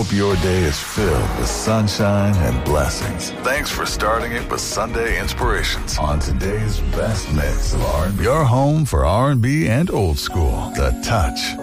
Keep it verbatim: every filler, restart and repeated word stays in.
Hope your day is filled with sunshine and blessings. Thanks for starting it with Sunday Inspirations on today's best mix of R and B. Your home for R and B and old school. The Touch